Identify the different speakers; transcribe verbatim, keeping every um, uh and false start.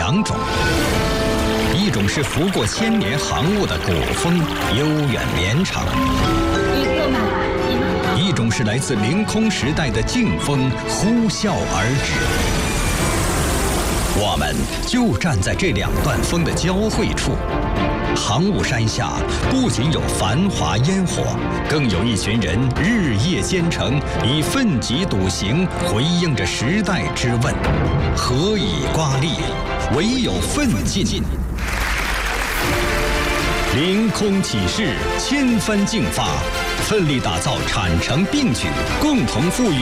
Speaker 1: 两种，一种是拂过千年航雾的古风，悠远绵长；一种是来自凌空时代的劲风，呼啸而至。我们就站在这两段风的交汇处。航雾山下不仅有繁华烟火，更有一群人日夜兼程，以奋楫笃行回应着时代之问：何以刮砺？唯有奋进。凌空起势，千帆竞发，奋力打造产城并举，共同赋予